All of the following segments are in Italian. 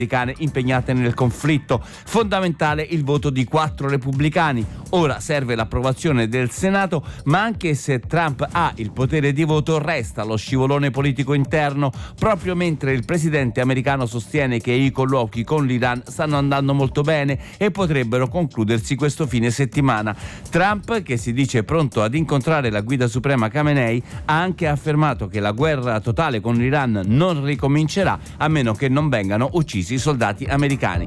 impegnate nel conflitto. Fondamentale il voto di 4 repubblicani. Ora serve l'approvazione del Senato, ma anche se Trump ha il potere di voto resta lo scivolone politico interno, proprio mentre il presidente americano sostiene che i colloqui con l'Iran stanno andando molto bene e potrebbero concludersi questo fine settimana. Trump, che si dice pronto ad incontrare la guida suprema Khamenei, ha anche affermato che la guerra totale con l'Iran non ricomincerà a meno che non vengano uccisi i soldati americani.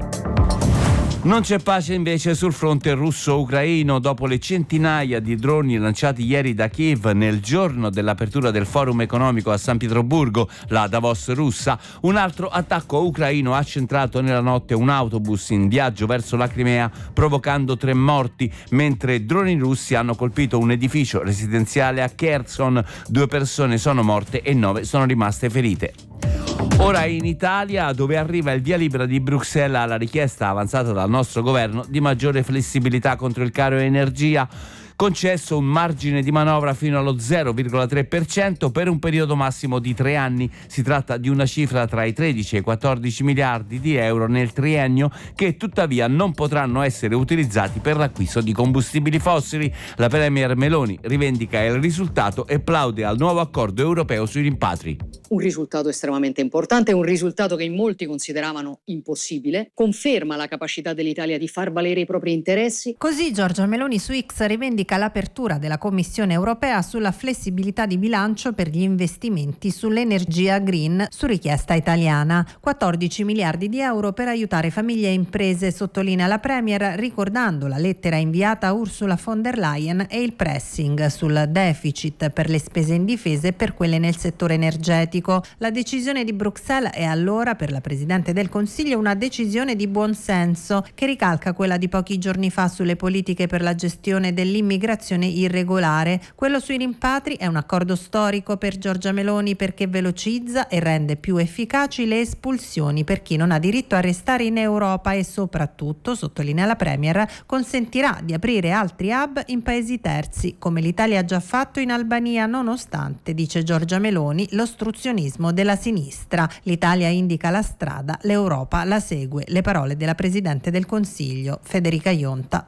Non c'è pace invece sul fronte russo-ucraino dopo le centinaia di droni lanciati ieri da Kiev nel giorno dell'apertura del forum economico a San Pietroburgo, la Davos russa. Un altro attacco ucraino ha centrato nella notte un autobus in viaggio verso la Crimea, provocando 3 morti, mentre droni russi hanno colpito un edificio residenziale a Kherson. 2 persone sono morte e 9 sono rimaste ferite. Ora in Italia, dove arriva il via libera di Bruxelles alla richiesta avanzata dal nostro governo di maggiore flessibilità contro il caro energia, concesso un margine di manovra fino allo 0,3% per un periodo massimo di 3 anni. Si tratta di una cifra tra i 13 e i 14 miliardi di euro nel triennio, che tuttavia non potranno essere utilizzati per l'acquisto di combustibili fossili. La premier Meloni rivendica il risultato e plaude al nuovo accordo europeo sui rimpatri. Un risultato estremamente importante, un risultato che in molti consideravano impossibile, conferma la capacità dell'Italia di far valere i propri interessi. Così Giorgia Meloni su X rivendica l'apertura della Commissione europea sulla flessibilità di bilancio per gli investimenti sull'energia green su richiesta italiana. 14 miliardi di euro per aiutare famiglie e imprese, sottolinea la Premier, ricordando la lettera inviata a Ursula von der Leyen e il pressing sul deficit per le spese in difesa e per quelle nel settore energetico. La decisione di Bruxelles è allora per la Presidente del Consiglio una decisione di buon senso, che ricalca quella di pochi giorni fa sulle politiche per la gestione dell'immigrazione irregolare. Quello sui rimpatri è un accordo storico per Giorgia Meloni perché velocizza e rende più efficaci le espulsioni per chi non ha diritto a restare in Europa e soprattutto, sottolinea la Premier, consentirà di aprire altri hub in paesi terzi, come l'Italia ha già fatto in Albania, nonostante, dice Giorgia Meloni, l'ostruzionismo della sinistra. L'Italia indica la strada, l'Europa la segue. Le parole della Presidente del Consiglio, Federica Ionta,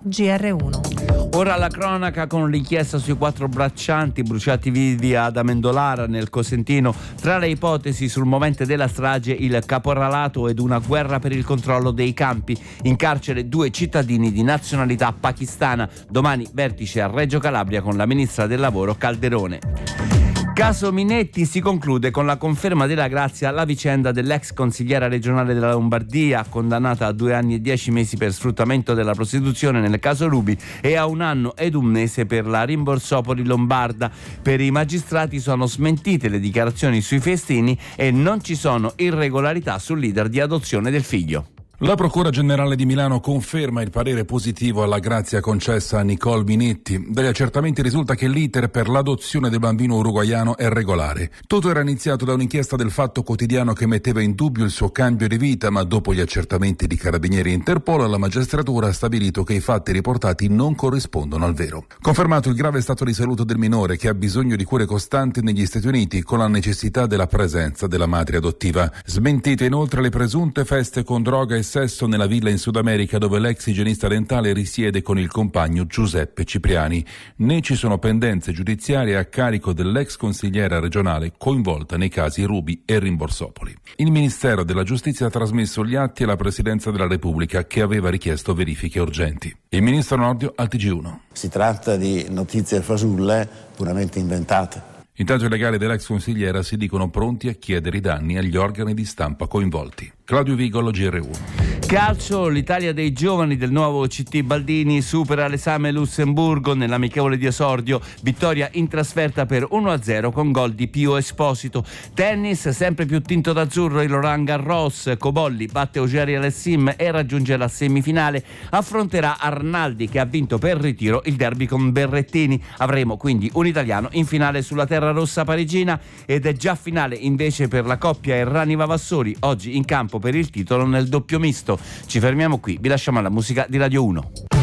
GR1. Ora la cronaca con l'inchiesta sui 4 braccianti bruciati vivi ad Amendolara nel Cosentino. Tra le ipotesi sul movente della strage il caporalato ed una guerra per il controllo dei campi. In carcere 2 cittadini di nazionalità pakistana. Domani vertice a Reggio Calabria con la ministra del lavoro Calderone. Caso Minetti si conclude con la conferma della grazia alla vicenda dell'ex consigliera regionale della Lombardia, condannata a 2 anni e 10 mesi per sfruttamento della prostituzione nel caso Ruby e a 1 anno ed 1 mese per la Rimborsopoli lombarda. Per i magistrati sono smentite le dichiarazioni sui festini e non ci sono irregolarità sul leader di adozione del figlio. La Procura Generale di Milano conferma il parere positivo alla grazia concessa a Nicole Minetti. Dagli accertamenti risulta che l'iter per l'adozione del bambino uruguaiano è regolare. Tutto era iniziato da un'inchiesta del Fatto Quotidiano che metteva in dubbio il suo cambio di vita, ma dopo gli accertamenti di Carabinieri e Interpol, la magistratura ha stabilito che i fatti riportati non corrispondono al vero. Confermato il grave stato di salute del minore, che ha bisogno di cure costanti negli Stati Uniti, con la necessità della presenza della madre adottiva. Smentite inoltre le presunte feste con droga e sesso nella villa in Sud America dove l'ex igienista dentale risiede con il compagno Giuseppe Cipriani. Né ci sono pendenze giudiziarie a carico dell'ex consigliera regionale coinvolta nei casi Ruby e Rimborsopoli. Il Ministero della Giustizia ha trasmesso gli atti alla Presidenza della Repubblica, che aveva richiesto verifiche urgenti. Il ministro Nordio al TG1. Si tratta di notizie fasulle puramente inventate. Intanto i legali dell'ex consigliera si dicono pronti a chiedere i danni agli organi di stampa coinvolti. Claudio Vigolo, GR1. Calcio, l'Italia dei giovani del nuovo CT Baldini supera l'esame Lussemburgo nell'amichevole di esordio, vittoria in trasferta per 1-0 con gol di Pio Esposito. Tennis, sempre più tinto d'azzurro il Roland Garros, Cobolli batte Auger Aliassime e raggiunge la semifinale, affronterà Arnaldi che ha vinto per ritiro il derby con Berrettini. Avremo quindi un italiano in finale sulla terra rossa parigina ed è già finale invece per la coppia Errani-Vavassori, oggi in campo per il titolo nel doppio misto. Ci fermiamo qui, vi lasciamo alla musica di Radio 1.